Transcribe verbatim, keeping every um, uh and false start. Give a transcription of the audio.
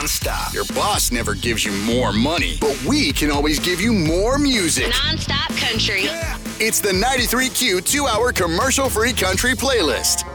nonstop. Your boss never gives you more money, but we can always give you more music. Nonstop country. It's the ninety-three Q two-hour commercial-free country playlist.